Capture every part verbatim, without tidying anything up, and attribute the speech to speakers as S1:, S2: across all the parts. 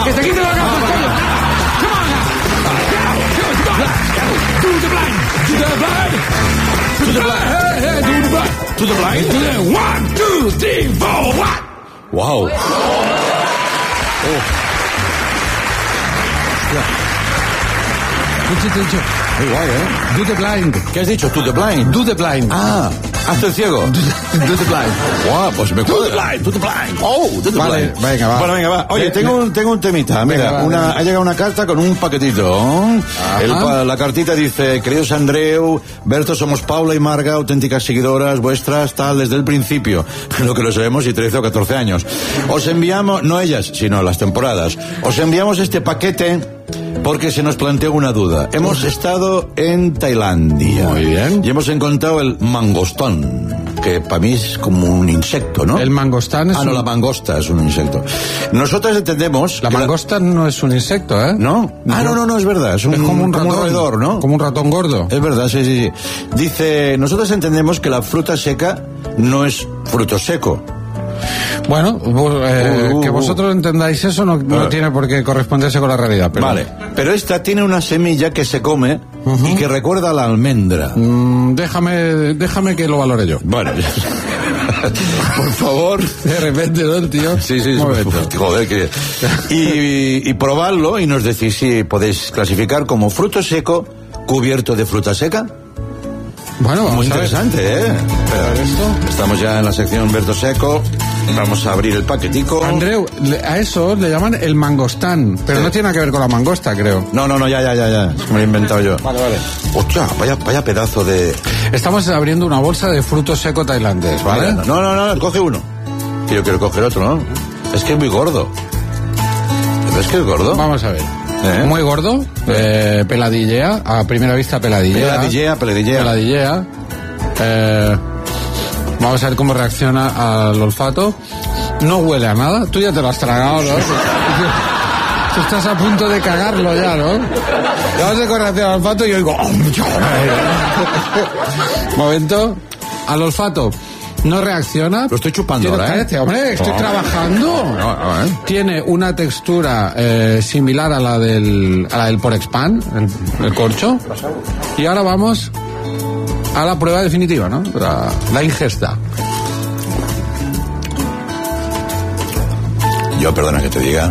S1: ¡Que te quite la gafa! ¡Come on! Do the blind! Do the blind! To the blind! Hey, hey, do the blind! To the blind! To the one, two, three, four, one!
S2: ¡Wow! Oh.
S1: ¿Qué te he dicho?
S2: Muy guay, ¿eh?
S1: Do the blind.
S2: ¿Qué has dicho? ¿To the blind?
S1: Do the blind.
S2: Ah, hazte el ciego.
S1: Do the, do the blind.
S2: Guau, pues me
S1: Do the
S2: cuadra.
S1: blind. Do the blind.
S2: Oh, do the
S1: Vale,
S2: blind.
S1: venga, va.
S2: Bueno, venga, va. Oye,
S1: Ve-
S2: tengo un, tengo un temita. Mira,
S1: Venga, va,
S2: una,
S1: venga.
S2: ha llegado una carta con un paquetito. El pa- la cartita dice: queridos Andreu, Berto, somos Paula y Marga, auténticas seguidoras vuestras, tal, desde el principio. Lo que lo sabemos y trece o catorce años. Os enviamos, no ellas, sino las temporadas, os enviamos este paquete porque se nos planteó una duda. Hemos estado en Tailandia.
S1: Muy bien.
S2: Y hemos encontrado el mangostón, que para mí es como un insecto, ¿no?
S1: El mangostán es
S2: Ah, no,
S1: un...
S2: la mangosta es un insecto. Nosotros entendemos...
S1: La
S2: que
S1: mangosta no es un insecto, ¿eh?
S2: ¿No? Ah, no, no, no, es verdad. Es, un,
S1: Es como un ratón.
S2: roedor, ¿no?
S1: Como un ratón gordo.
S2: Es verdad, sí, sí, sí. Dice, nosotros entendemos que la fruta seca no es fruto seco.
S1: Bueno, bu- eh,
S2: Uh, uh,
S1: que
S2: uh.
S1: vosotros entendáis eso no, no
S2: Ah.
S1: tiene por qué corresponderse con la realidad. Pero...
S2: Vale. Pero esta tiene una semilla que se come y que recuerda a la almendra.
S1: Mm, déjame, déjame que lo valore yo.
S2: Bueno, por favor.
S1: De repente, ¿no, el tío?
S2: Sí, sí,
S1: Un momento.
S2: joder, que... Y, y probadlo y nos decís si podéis clasificar como fruto seco cubierto de fruta seca.
S1: Bueno, vamos
S2: Muy
S1: a ver.
S2: interesante, ¿eh? Espera,
S1: esto.
S2: Estamos ya en la sección Berto Seco. Vamos a abrir el paquetico.
S1: Andreu, le- a eso le llaman el mangostán, pero
S2: Sí.
S1: no tiene nada que ver con la mangosta, creo.
S2: No, no, no, ya, ya, ya, ya. Es que me lo he inventado yo.
S1: Vale, vale.
S2: Hostia, vaya, vaya pedazo de...
S1: Estamos abriendo una bolsa de fruto seco tailandés, ¿vale?
S2: No, no, no, no, coge uno. Que yo quiero coger otro, ¿no? Es que es muy gordo. ¿Ves que es gordo?
S1: Vamos a ver.
S2: ¿Eh?
S1: Muy gordo, eh, peladillea, a primera vista peladillea.
S2: Peladillea, peladillea.
S1: Peladillea. Eh, vamos a ver cómo reacciona al olfato. No huele a nada. Tú ya te lo has tragado, ¿no? Tú estás a punto de cagarlo ya, ¿no? Ya vas a correr al olfato y yo digo... Momento. Al olfato. No reacciona.
S2: Lo estoy chupando
S1: Tiene-
S2: ahora, ¿eh?
S1: Cállate, hombre, estoy
S2: No.
S1: trabajando.
S2: No, no, ¿eh?
S1: Tiene una textura eh, similar a la del, a la del Porexpan, el, el corcho. Y ahora vamos a la prueba definitiva, ¿no? La, la ingesta.
S2: Yo, perdona que te diga.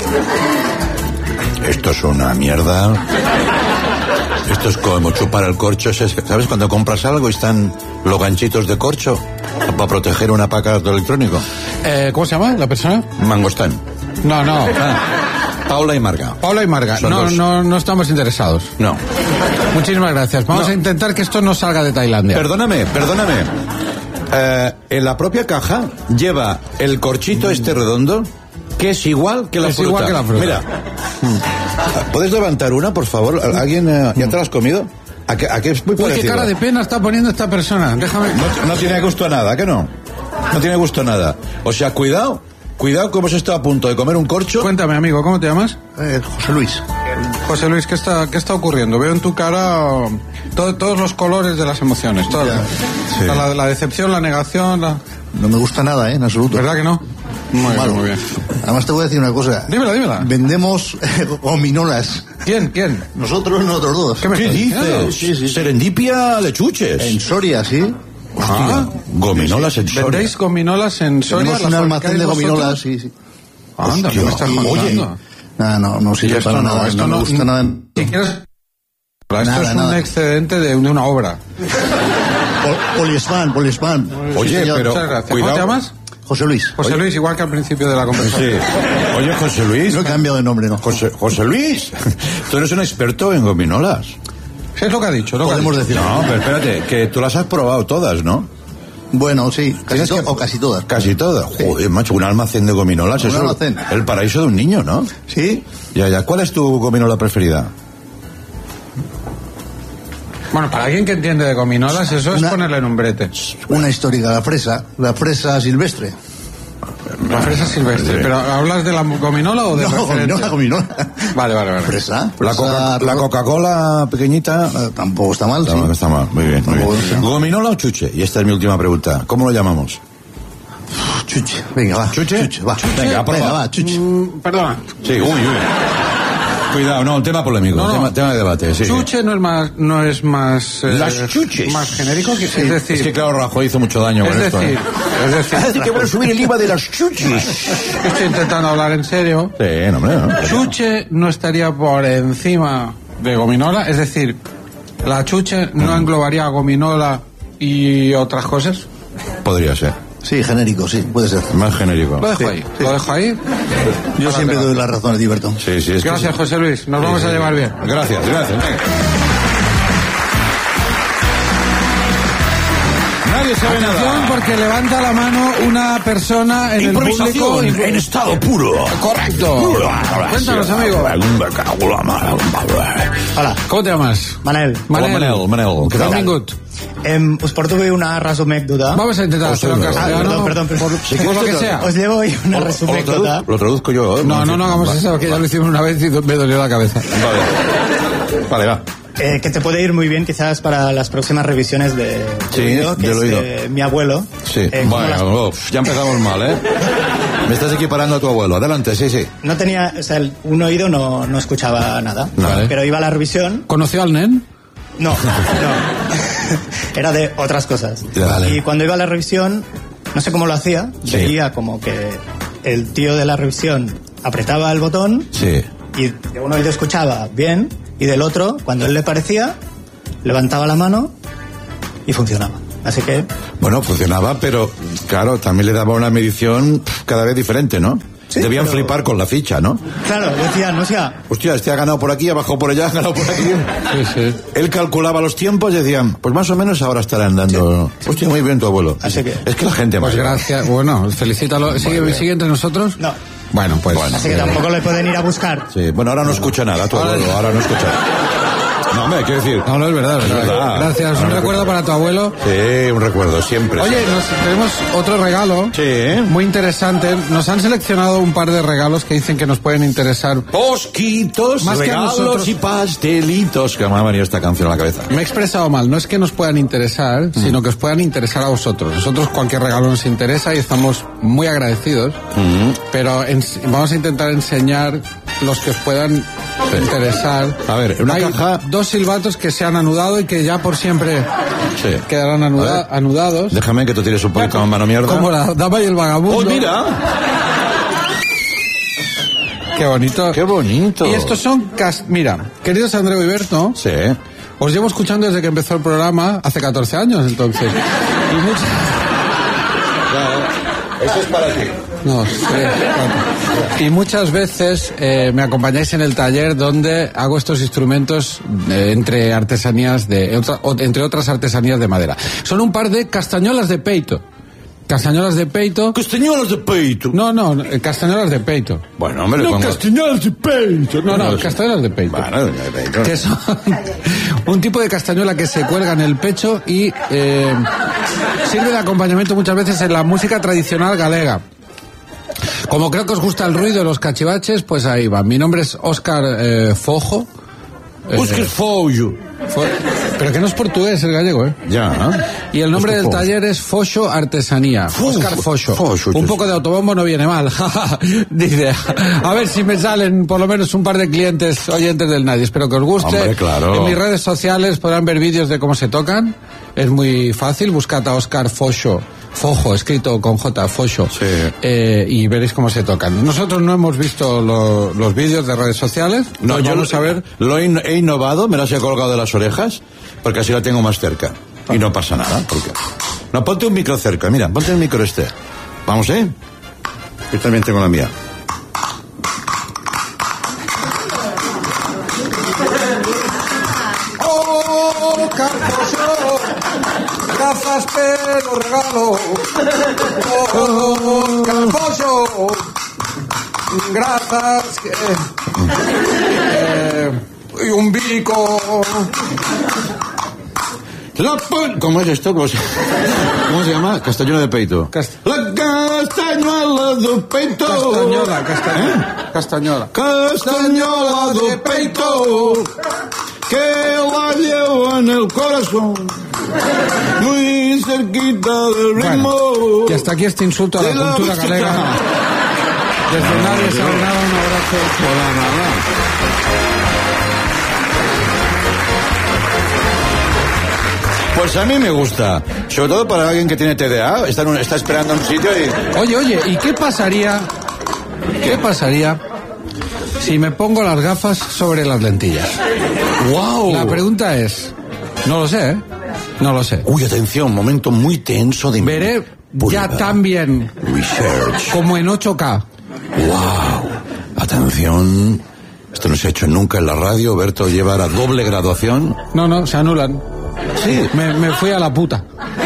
S2: Esto es una mierda. Esto es como chupar el corcho. ¿Sabes cuando compras algo y están los ganchitos de corcho para proteger un aparato electrónico?
S1: Eh, ¿Cómo se llama la persona?
S2: Mangostán.
S1: No, no.
S2: Paula y Marga.
S1: Paula y Marga.
S2: Son
S1: No,
S2: dos.
S1: no, no estamos interesados.
S2: No.
S1: Muchísimas gracias. Vamos
S2: No.
S1: a intentar que esto no salga de Tailandia.
S2: Perdóname, perdóname. Eh, en la propia caja lleva el corchito este redondo, que es igual que la
S1: Es
S2: fruta.
S1: igual que la fruta.
S2: Mira. ¿Puedes levantar una, por favor? ¿Alguien eh, ya te la has comido? ¿A qué, a qué es muy
S1: Uy,
S2: parecido?
S1: qué cara de pena está poniendo esta persona. Déjame.
S2: No, no tiene gusto a nada, ¿a qué no? No tiene gusto a nada. O sea, cuidado, cuidado que hemos estado a punto de comer un corcho.
S1: Cuéntame, amigo, ¿cómo te llamas?
S3: Eh, José Luis.
S1: José Luis, ¿qué está, qué está ocurriendo? Veo en tu cara um, todo- todos los colores de las emociones. Todas.
S2: Sí.
S1: La, la decepción, la negación, la...
S3: No me gusta nada, ¿eh? En absoluto.
S1: ¿Verdad que no? Muy
S3: Malo.
S1: bien, muy bien.
S3: Además te voy a decir una cosa.
S1: Dímela, dímela.
S3: Vendemos eh, gominolas.
S1: ¿Quién? ¿Quién?
S3: Nosotros, nosotros dos.
S1: ¿Qué me
S2: ¿Qué
S1: estás
S2: dices?
S1: diciendo?
S3: Sí, sí, sí.
S2: Serendipia lechuches.
S3: En Soria, ¿sí?
S1: Ah,
S2: Gominolas en Soria.
S1: ¿vendéis gominolas en Soria?
S3: Tenemos un
S1: ¿Las
S3: almacén de
S1: fabricáis
S3: gominolas,
S1: vosotros?
S3: sí, sí.
S1: Anda, ¿qué me estás
S3: Hostia,
S1: contando?
S3: oye. No, no, no
S1: Y
S3: sirve
S1: esto
S3: para
S1: no,
S3: nada.
S1: esto
S3: no
S1: no-
S3: me gusta nada.
S1: Si quieres... Esto
S3: Nada,
S1: es un
S3: nada.
S1: excedente de, de una obra.
S3: Pol- Poliespan, Poliespan.
S2: Oye,
S3: Sí, señor.
S2: pero-
S1: Muchas gracias.
S2: cuidado.
S1: ¿Cómo te llamas?
S3: José Luis.
S1: José Luis, igual que al principio de la
S2: Sí.
S1: conversación.
S2: Oye, José Luis.
S3: No he cambiado de nombre, no.
S2: José, José Luis. Tú eres un experto en gominolas.
S1: ¿Qué es lo que ha dicho? Lo que ha
S3: Podemos
S1: dicho.
S3: decir.
S2: No, pero espérate, que tú las has probado todas, ¿no?
S3: Bueno, sí. Casi
S2: Tienes
S3: to-
S2: que-
S3: O casi todas.
S2: Casi todas. Joder, macho, un almacén de gominolas.
S3: Un
S2: Eso
S3: almacén.
S2: el paraíso de un niño, ¿no?
S3: ¿Sí?
S2: Ya, ya. ¿Cuál es tu gominola preferida?
S1: Bueno, para alguien que entiende de gominolas, eso es
S3: Una-
S1: ponerle en un brete.
S3: Una histórica, la fresa. La fresa silvestre.
S1: La fresa silvestre.
S2: Sí.
S1: ¿Pero hablas de la gominola o del
S3: No,
S1: referente?
S3: gominola, gominola.
S1: Vale, vale, vale.
S3: Fresa.
S2: La,
S3: fresa
S2: Coca- la Coca-Cola pequeñita.
S3: eh, tampoco está mal, sí.
S2: No, está mal. Muy bien, muy
S3: Tampoco
S2: bien.
S3: está mal.
S2: ¿Gominola o chuche? Y esta es mi última pregunta. ¿Cómo lo llamamos?
S3: Chuche, venga, va.
S2: ¿Chuche?
S3: Chuche, va.
S2: Chuche.
S3: Venga,
S2: Venga,
S3: venga, va, chuche.
S1: Mm, perdona.
S2: Sí, uy, uy. Cuidado, no, tema polémico,
S1: No, no.
S2: Tema, tema de debate, sí.
S1: Chuche no es más, no es más, eh,
S2: Las chuches.
S1: más genérico que, es decir,
S2: Es que claro, Rajoy hizo mucho daño
S1: es
S2: con esto.
S1: decir,
S2: ¿eh?
S1: es decir,
S2: Así que van a subir el I V A de las chuches.
S1: estoy intentando hablar en serio.
S2: Sí, no, hombre, no.
S1: Chuche no estaría por encima de gominola, es decir, la chuche no englobaría a gominola y otras cosas.
S2: Podría ser.
S3: Sí, genérico, sí, puede ser.
S2: Más genérico.
S1: Lo dejo
S3: Sí,
S1: ahí,
S3: sí.
S1: lo dejo ahí.
S3: Yo siempre doy la razón a Tiberton.
S2: Sí, sí, es que
S1: Gracias,
S2: sí.
S1: José Luis, nos vamos
S2: Sí,
S1: a
S2: sí.
S1: llevar bien.
S2: Gracias, gracias. Venga. Nadie sabe
S1: Atención,
S2: nada.
S1: porque levanta la mano una persona en el público.
S2: Improvisación en estado puro.
S1: Correcto. Cuéntanos, amigo.
S4: Hola,
S1: ¿Cómo te llamas?
S4: Manel.
S2: Hola, Manel, Manel. ¿Qué tal?
S1: Benvingut.
S4: Em, us porto avui una resumècdota.
S1: Vamos a intentar hacerlo en
S2: Ah,
S1: castellano.
S4: perdón, perdón, perdón.
S1: Por, por lo que sea.
S4: Os llevo hoy una
S2: O- o lo,
S4: resumècdota.
S2: traduz- lo traduzco yo. ¿eh?
S1: No, no, no hagamos
S2: Vale.
S1: eso, que ya lo hicimos una vez y me dolió la cabeza.
S2: Vale. Vale, va.
S4: Eh, que te puede ir muy bien quizás para las próximas revisiones de,
S2: Sí,
S4: de oído, que
S2: del
S4: es
S2: oído.
S4: de mi abuelo.
S2: Sí.
S4: Eh, como las-
S2: bueno, uf, ya empezamos mal, ¿eh? Me estás equiparando a tu abuelo. Adelante, sí, sí.
S4: No tenía, o sea, el- un oído no, no escuchaba nada.
S1: Vale.
S4: Pero iba a la revisión.
S1: ¿Conoció al nen?
S4: No, no. Era de otras cosas.
S2: Vale.
S4: Y cuando iba a la revisión, no sé cómo lo hacía,
S2: Sí.
S4: veía como que el tío de la revisión apretaba el botón
S2: Sí.
S4: y de un oído escuchaba bien y del otro, cuando él le parecía, levantaba la mano y funcionaba. Así que,
S2: Bueno, funcionaba, pero claro, también le daba una medición pf, cada vez diferente, ¿no?
S4: Sí,
S2: Debían
S4: pero-
S2: flipar con la ficha, ¿no?
S4: claro, decía, no sea,
S2: Hostia, este ha ganado por aquí, ha bajado por allá, ha ganado por aquí.
S1: Sí, sí.
S2: Él calculaba los tiempos y decían, pues más o menos ahora estarán dando... Hostia, muy bien tu abuelo.
S4: Así que-
S2: Es que la gente...
S1: Pues
S2: mayor-
S1: gracias. Bueno, felicítalo. ¿Sigue, ¿Sigue entre nosotros?
S4: no.
S1: Bueno, pues.
S4: Así que tampoco le pueden ir a buscar.
S2: Sí, bueno, ahora no escucha nada, tu
S1: Ahora-
S2: abuelo, ahora no escucha. No, hombre, quiero decir...
S1: No, no, es verdad, es
S2: Es
S1: verdad.
S2: verdad.
S1: Gracias. Un
S2: No, no,
S1: recuerdo
S2: no.
S1: para tu abuelo.
S2: Sí, un recuerdo, siempre.
S1: Oye,
S2: siempre.
S1: nos, tenemos otro regalo.
S2: Sí.
S1: Muy interesante. Nos han seleccionado un par de regalos que dicen que nos pueden interesar.
S2: Posquitos,
S1: Más que a
S2: regalos
S1: nosotros.
S2: y pastelitos. Que me ha venido esta canción a la cabeza.
S1: Me he expresado mal. No es que nos puedan interesar, sino que os puedan interesar a vosotros. Nosotros cualquier regalo nos interesa y estamos muy agradecidos. Pero en- vamos a intentar enseñar los que os puedan interesar.
S2: A ver, una
S1: Hay
S2: caja-
S1: dos silbatos que se han anudado y que ya por siempre
S2: Sí.
S1: quedarán anuda-
S2: A ver.
S1: anudados.
S2: Déjame que tú tires un poquito más mano mierda.
S1: Como la dama y el vagabundo.
S2: ¡Oh, mira!
S1: Qué bonito.
S2: ¡Qué bonito!
S1: Y estos son... cas- Mira, queridos Andreu y Berto,
S2: Sí.
S1: os llevo escuchando desde que empezó el programa hace catorce años, entonces. Y muchas...
S2: Eso es para ti.
S1: No, tres, cuatro. Y muchas veces eh, me acompañáis en el taller donde hago estos instrumentos eh, entre artesanías de otra- o- entre otras artesanías de madera. Son un par de castañolas de peito. Castañolas de peito.
S2: Castañuelos de peito.
S1: No, no, eh, castañolas de peito.
S2: Bueno, hombre, le
S1: No,
S2: pongo...
S1: castañolas de peito. No, no,
S2: No, sí.
S1: castañolas de peito.
S2: Bueno, de peito.
S1: Que son un tipo de castañuela que se cuelga en el pecho y eh, sirve de acompañamiento muchas veces en la música tradicional galega. Como creo que os gusta el ruido de los cachivaches, pues ahí va. Mi nombre es Óscar eh, Fojo. Eh,
S2: Óscar Fojo.
S1: Fo- Pero que no es portugués el gallego, ¿eh?
S2: Ya.
S1: Y el nombre
S2: Óscar
S1: del
S2: Fojo.
S1: taller es Foxo Artesanía.
S2: Fo-
S1: Óscar Foxo.
S2: Foxo,
S1: Un
S2: sí.
S1: poco de autobombo no viene mal. Dice, a ver si me salen por lo menos un par de clientes oyentes del Nadie. Espero que os guste.
S2: Hombre, claro.
S1: En mis redes sociales podrán ver vídeos de cómo se tocan. Es muy fácil. Buscad a Óscar Foxo. Fojo, escrito con J, Foxo.
S2: Sí.
S1: Eh, y veréis cómo se tocan. Nosotros no hemos visto lo- los vídeos de redes sociales.
S2: No,
S1: Pues
S2: yo
S1: vamos
S2: lo,
S1: a ver.
S2: lo he, in- he innovado, me las he colgado de las orejas, porque así la tengo más cerca. Y no pasa nada, porque... No, ponte un micro cerca, mira, ponte el micro este. Vamos, ¿eh? Yo también tengo la mía.
S1: Oh, Carposo, gracias pero regalo. Oh, Carposo, gracias. Eh, y un bico.
S2: La pon- ¿Cómo es esto? ¿Cómo se, ¿Cómo se llama? Castañuela de peito.
S1: Cast-
S2: La castañuela de peito.
S1: Castañola, castañola.
S2: ¿Eh?
S1: Castañola.
S2: Castañola de peito. que la llevo en el corazón, muy cerquita del ritmo.
S1: Bueno, y hasta aquí este insulto a la, la cultura galega. Desde nadie se ha dado un abrazo.
S2: Hola, nada. Pues a mí me gusta, sobre todo para alguien que tiene T D A, está, en un, está esperando en un sitio y...
S1: Oye, oye, ¿y qué pasaría, qué pasaría si me pongo las gafas sobre las lentillas?
S2: ¡Wow!
S1: La pregunta es, no lo sé, ¿eh? No lo sé.
S2: Uy, atención, momento muy tenso de...
S1: Veré ya tan bien
S2: Research.
S1: como en ocho K.
S2: ¡Wow! Atención, esto no se ha hecho nunca en la radio, Berto lleva la doble graduación.
S1: No, no, se anulan.
S2: Sí.
S1: Me, me fui a la puta.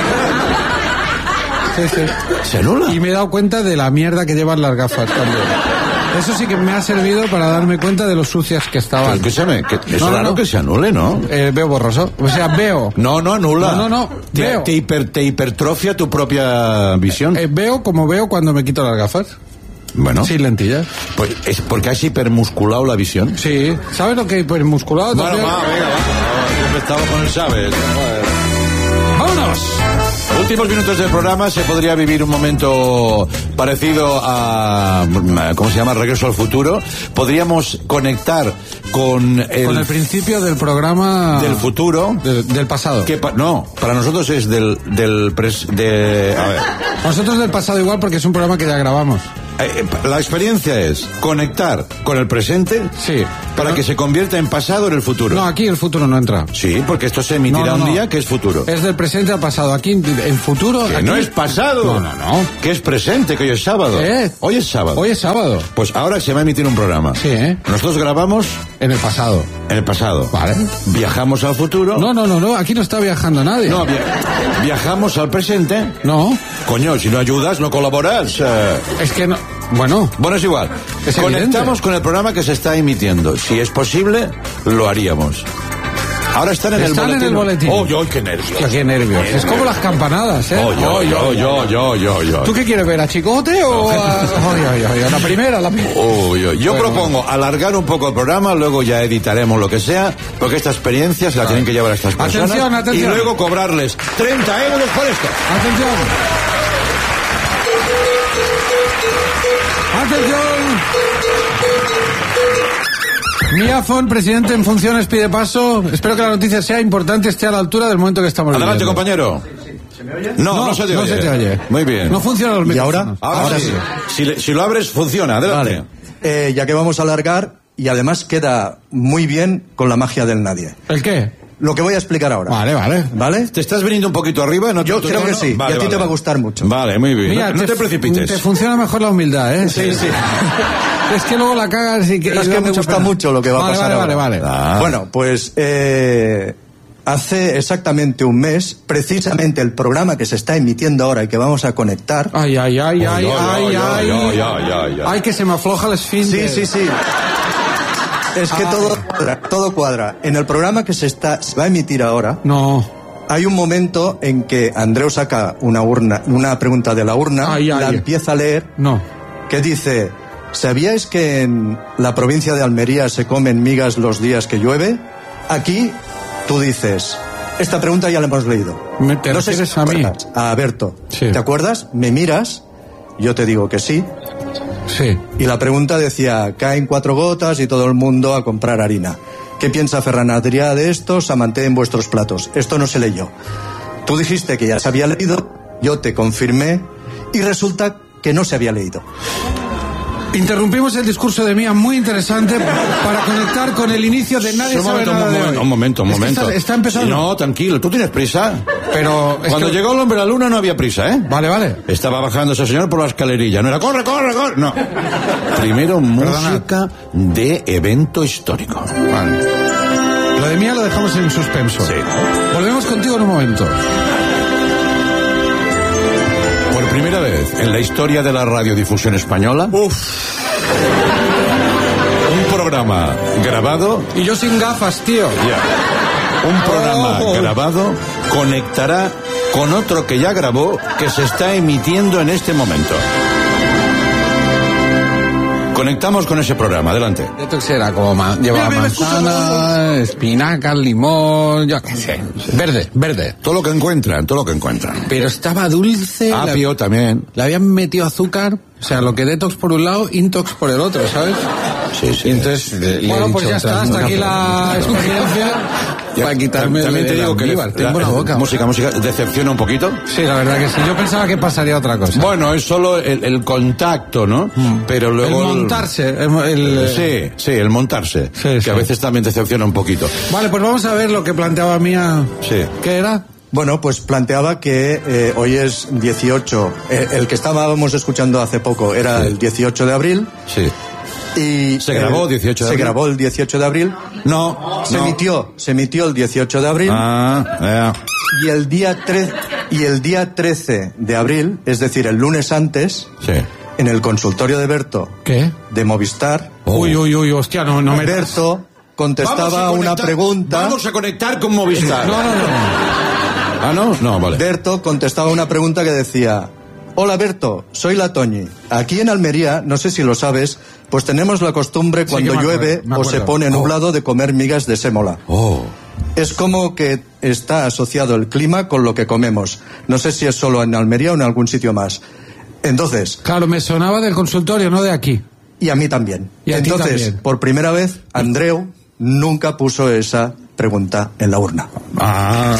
S1: Sí, sí.
S2: ¿Se anula?
S1: Y me he dado cuenta de la mierda que llevan las gafas también. Eso sí que me ha servido para darme cuenta de lo sucias que estaban.
S2: Pero escúchame, que es
S1: No, no,
S2: raro
S1: no.
S2: que se anule, ¿no?
S1: Eh, veo borroso. O sea, veo.
S2: No, no anula.
S1: No, no, no,
S2: Te,
S1: veo.
S2: te, hiper, te hipertrofia tu propia visión.
S1: Eh, veo como veo cuando me quito las gafas.
S2: Bueno,
S1: Sin lentillas.
S2: pues es porque has hipermusculado la visión.
S1: Sí. ¿Sabes lo que hay hipermusculado?
S2: Bueno,
S1: también?
S2: va, venga, va. Siempre estaba con el sabes.
S1: ¡Vámonos!
S2: Últimos minutos del programa, se podría vivir un momento parecido a, ¿cómo se llama? Regreso al futuro. Podríamos conectar con el,
S1: Con el principio del programa...
S2: del futuro.
S1: Del, del pasado.
S2: Que pa- no, para nosotros es del, del pres- de, a ver,
S1: Nosotros del pasado igual porque es un programa que ya grabamos.
S2: eh, la experiencia es conectar con el presente
S1: Sí.
S2: para que se convierta en pasado en el futuro.
S1: No, aquí el futuro no entra.
S2: Sí, porque esto se emitirá
S1: No, no,
S2: un
S1: no.
S2: día que es futuro.
S1: Es del presente al pasado. Aquí, en futuro...
S2: Que
S1: aquí-
S2: no es pasado.
S1: No, no, no.
S2: Que es presente, que hoy es sábado.
S1: Eh.
S2: Hoy es sábado.
S1: Hoy es sábado.
S2: Pues ahora se va a emitir un programa.
S1: Sí, ¿eh?
S2: Nosotros grabamos
S1: En el pasado.
S2: en el pasado.
S1: Vale.
S2: Viajamos al futuro.
S1: No, no, no, no. Aquí no está viajando nadie.
S2: No, via- viajamos al presente.
S1: No.
S2: Coño, si no ayudas, no colaboras. eh.
S1: Es que no... Bueno...
S2: Bueno, es igual.
S1: Es
S2: Conectamos
S1: evidente.
S2: con el programa que se está emitiendo. Si es posible, lo haríamos. Ahora están en
S1: Están
S2: el
S1: en
S2: boletín.
S1: el boletín.
S2: Oh, oh, qué nervios.
S1: Qué, qué nervios. Es como las campanadas, ¿eh?
S2: Oh, yo, yo, yo, yo, yo, yo.
S1: ¿Tú qué quieres ver? ¿A Chicote o a...? Oye, oye, oye, la primera, la primera.
S2: Oh, yo yo
S1: Bueno,
S2: propongo alargar un poco el programa, luego ya editaremos lo que sea, porque esta experiencia se la tienen que llevar a estas personas.
S1: Atención, atención.
S2: Y luego cobrarles treinta euros por esto.
S1: Atención. Atención. Miafon, presidente en funciones, pide paso. Espero que la noticia sea importante, esté a la altura del momento que estamos
S2: Adelante,
S1: viviendo.
S2: compañero. No, no,
S1: No,
S2: se te
S1: no
S2: oye.
S1: se te oye.
S2: Muy bien.
S1: No funcionan los
S3: ¿Y
S1: micrófonos.
S3: ahora?
S2: Ahora,
S3: Ahora
S2: sí.
S3: sí.
S2: Si, le- si lo abres, funciona. Adelante.
S3: Vale. Eh, ya que vamos a alargar, y además queda muy bien con la magia del nadie.
S1: ¿El qué?
S3: Lo que voy a explicar ahora.
S1: Vale, vale.
S3: ¿Vale?
S2: ¿Te estás viniendo un poquito arriba? ¿No?
S3: Yo
S2: ¿Tu
S3: creo
S2: tono?
S3: que sí, y a ti te va a gustar mucho.
S2: Vale, muy bien.
S1: Mira,
S2: no, no te precipites.
S1: Te funciona mejor la humildad, ¿eh?
S3: Sí, sí.
S1: Es que luego la cagas y que...
S3: Es
S1: y da
S3: que me
S1: mucha
S3: gusta
S1: pena.
S3: mucho lo que va a
S1: Vale,
S3: pasar
S1: Vale,
S3: ahora.
S1: vale, vale.
S2: Ah.
S3: Bueno, pues eh, hace exactamente un mes, precisamente el programa que se está emitiendo ahora y que vamos a conectar.
S1: Ay, ay, ay, ay,
S2: Ay,
S1: ay,
S2: ay,
S1: ay.
S2: ay, ay, ay, ay.
S1: Ay, que se me afloja el
S3: Sí,
S1: esfínter.
S3: sí, sí. Es que
S1: Ah.
S3: todo cuadra, todo cuadra. En el programa que se está se va a emitir ahora,
S1: No.
S3: hay un momento en que Andreu saca una urna, una pregunta de la urna,
S1: Ay, ay.
S3: la empieza a leer,
S1: No.
S3: que dice: ¿sabíais que en la provincia de Almería se comen migas los días que llueve? Aquí tú dices, esta pregunta ya la hemos leído.
S1: ¿Me- te
S3: No sé
S1: refieres
S3: si
S1: a mí?
S3: acuerdas. A Berto.
S1: Sí.
S3: ¿Te acuerdas? Me miras, yo te digo que sí,
S1: Sí.
S3: y la pregunta decía, caen cuatro gotas y todo el mundo a comprar harina. ¿Qué piensa Ferran Adrià de esto? Samanté en vuestros platos. Esto no se leyó. Tú dijiste que ya se había leído, yo te confirmé, y resulta que no se había leído.
S1: Interrumpimos el discurso de Mía, muy interesante, para conectar con el inicio de Nadie
S2: Un
S1: sabe
S2: momento,
S1: nada
S2: un
S1: de
S2: momento,
S1: hoy.
S2: un momento, un
S1: Es que
S2: momento.
S1: Está, está empezando.
S2: No, tranquilo, tú tienes prisa.
S1: Pero... es
S2: Cuando
S1: que-
S2: llegó el hombre a la luna no había prisa, ¿eh?
S1: Vale, vale.
S2: Estaba bajando ese señor por la escalerilla. No era corre, corre, corre. No. Primero música de evento histórico.
S1: Vale. Lo de Mía lo dejamos en suspenso.
S2: Sí.
S1: Volvemos contigo en un momento.
S2: Por primera vez en la historia de la radiodifusión española, un programa grabado,
S1: Y yo sin gafas, tío.
S2: ya, un programa
S1: Oh.
S2: grabado conectará con otro que ya grabó, que se está emitiendo en este momento. Conectamos con ese programa, adelante.
S1: Detox era como ma- llevaba
S2: Mira, mira,
S1: manzana, espinacas, limón, yo qué sé. Verde, verde.
S2: Todo lo que encuentran, todo lo que encuentran.
S1: Pero estaba dulce.
S2: Apio
S1: la,
S2: también.
S1: Le habían metido azúcar. O sea, lo que detox por un lado, intox por el otro, ¿sabes?
S2: Sí, sí.
S1: Y entonces, le, le
S5: Bueno,
S1: he
S5: pues
S1: dicho,
S5: ya está, hasta aquí la experiencia.
S1: Para quitarme
S2: También te
S1: el
S2: digo que
S1: almíbar. Tengo la boca.
S2: música, música, decepciona un poquito.
S1: Sí, la verdad que sí. Yo pensaba que pasaría otra cosa.
S2: Bueno, es solo el, el contacto, ¿no? Mm. Pero luego...
S1: El montarse. El, el,
S2: sí, sí, el montarse.
S1: Sí,
S2: que
S1: sí.
S2: a veces también decepciona un poquito.
S1: Vale, pues vamos a ver lo que planteaba Mía.
S2: Sí.
S1: ¿Qué era?
S3: Bueno, pues planteaba que eh, hoy es dieciocho, eh, el que estábamos escuchando hace poco era
S2: Sí.
S3: el dieciocho de abril.
S2: Sí.
S3: Y
S2: ¿Se grabó el dieciocho de
S3: se
S2: abril?
S3: grabó el dieciocho de abril.
S2: No,
S3: Se
S2: no.
S3: emitió, se emitió el dieciocho de abril.
S2: Ah, ya.
S3: Y el día tre- y el día trece de abril, es decir, el lunes antes,
S2: Sí.
S3: en el consultorio de Berto
S1: ¿Qué?
S3: de Movistar,
S2: Oh.
S1: Uy, uy, uy, hostia, no, no me...
S3: Berto contestaba
S2: Vamos a
S3: una
S2: conectar-
S3: pregunta.
S2: Vamos a conectar con Movistar.
S1: No, no, no.
S2: Ah, ¿no? No, vale.
S3: Berto contestaba una pregunta que decía: hola Berto, soy la Toñi. Aquí en Almería, no sé si lo sabes, pues tenemos la costumbre
S1: Sí,
S3: cuando
S1: que me
S3: llueve
S1: acuerdo, me
S3: o se
S1: acuerdo.
S3: pone nublado de comer migas de sémola.
S2: Oh.
S3: Es como que está asociado el clima con lo que comemos. No sé si es solo en Almería o en algún sitio más. Entonces,
S1: Claro, me sonaba del consultorio, no de aquí.
S3: y a mí también.
S1: Y a ti
S3: Entonces,
S1: también.
S3: por primera vez, Andreu nunca puso esa pregunta en la urna.
S2: Ah.